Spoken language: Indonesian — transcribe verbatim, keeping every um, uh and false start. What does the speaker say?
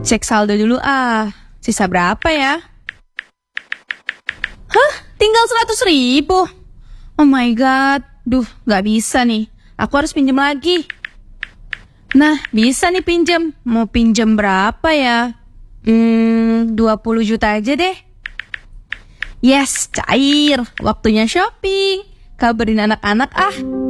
Cek saldo dulu ah. Sisa berapa ya? Hah? Tinggal seratus ribu? Oh my god. Duh, gak bisa nih. Aku harus pinjam lagi. Nah, bisa nih pinjam. Mau pinjam berapa ya? Hmm, dua puluh juta aja deh. Yes, cair. Waktunya shopping. Kabarin anak-anak ah.